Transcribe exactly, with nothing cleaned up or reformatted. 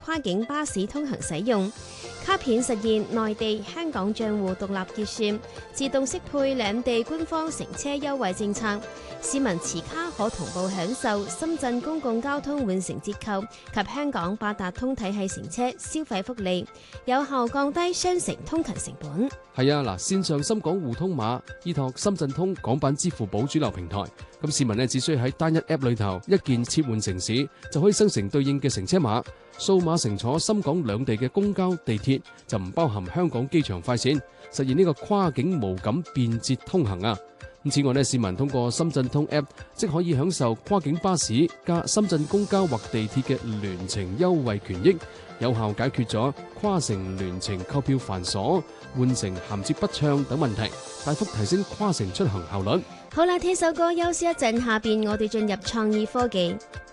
跨境巴士通行使用。卡片實現內地、香港賬戶獨立結算，自動適配兩地官方乘車優惠政策。市民持卡可同步享受深圳公共交通換乘折扣及香港八達通體系乘車消費福利，有效降低雙程通勤成本。 係啊，嗱，線上深港互通碼依託深圳通港版支付寶主流平台，咁市民呢只需要喺單一 App 裏頭一鍵切換城市，就可以生成對應嘅乘車碼。數碼乘坐深港兩地嘅公交、地鐵，就唔包含香港機場快線，實現呢個跨境無感便捷通行啊！咁此外呢，市民通過深圳通 App 即可以享受跨境巴士加深圳公交或地鐵嘅聯程優惠權益，有效解決咗跨城聯程購票繁瑣、換乘銜接不暢等問題，大幅提升跨城出行效率。 好啦，聽首歌休息一陣，下邊我哋進入創意科技。